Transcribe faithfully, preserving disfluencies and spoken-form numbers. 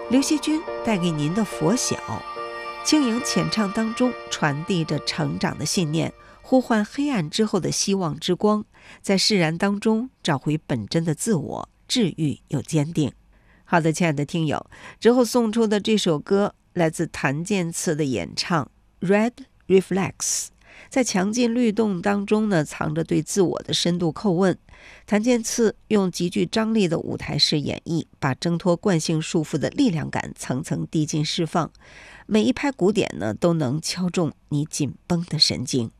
刘惜君带给您的佛晓，轻盈浅唱当中传递着成长的信念，呼唤黑暗之后的希望之光，在释然当中找回本真的自我，治愈又坚定。好的，亲爱的听友，之后送出的这首歌来自谭健次的演唱 Red Reflex， 在强劲律动当中呢，藏着对自我的深度叩问。谭健次用极具张力的舞台式演绎，把挣脱惯性束缚的力量感层层递进释放，每一拍鼓点呢，都能敲中你紧绷的神经。